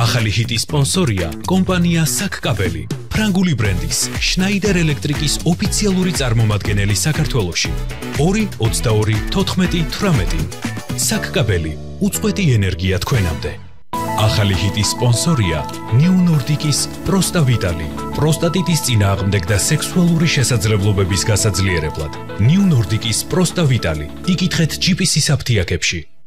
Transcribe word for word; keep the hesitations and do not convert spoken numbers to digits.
ახალი ჰიტის სპონსორია კომპანია საკკაბელი, ფრანგული ბრენდის შნაიდერ ელექტრიკის ოფიციალური წარმომადგენელი საქართველოში. ორი ოცდაორი თოთხმეტი თვრამეტი. საკკაბელი, უწყვეტი ენერგია თქვენამდე. ახალი ჰიტის სპონსორია ნიუ ნორდიკის პროსტავიტალი, პროსტატიტის წინააღმდეგ და სექსუალური შესაძლებლობების გასაძლიერებლად. ნიუ ნორდიკის პროსტავიტალი. იკითხეთ ჯი პი სის აფთიაქებში.